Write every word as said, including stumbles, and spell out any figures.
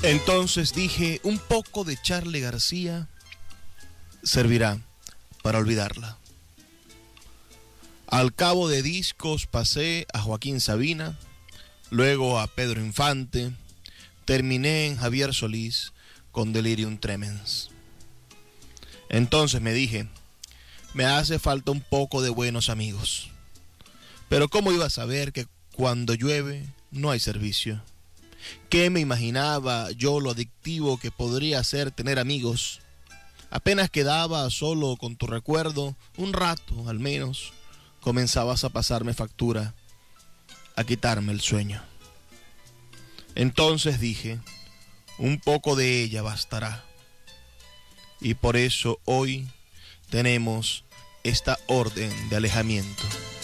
Entonces dije, un poco de Charly García servirá para olvidarla. Al cabo de discos pasé a Joaquín Sabina, luego a Pedro Infante, terminé en Javier Solís con Delirium Tremens. Entonces me dije, me hace falta un poco de buenos amigos. Pero ¿cómo iba a saber que cuando llueve no hay servicio? ¿Qué me imaginaba yo lo adictivo que podría ser tener amigos? Apenas quedaba solo con tu recuerdo, un rato al menos, comenzabas a pasarme factura, a quitarme el sueño. Entonces dije, un poco de ella bastará. Y por eso hoy tenemos esta orden de alejamiento.